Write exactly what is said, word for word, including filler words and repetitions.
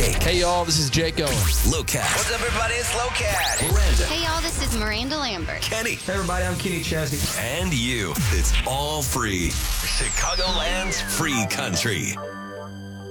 Jake. Hey, y'all, this is Jake Owen. Locat. What's up, everybody? It's Locat. Miranda. Hey, y'all, this is Miranda Lambert. Kenny. Hey, everybody, I'm Kenny Chesney. And you. It's all free. Chicagoland's free country.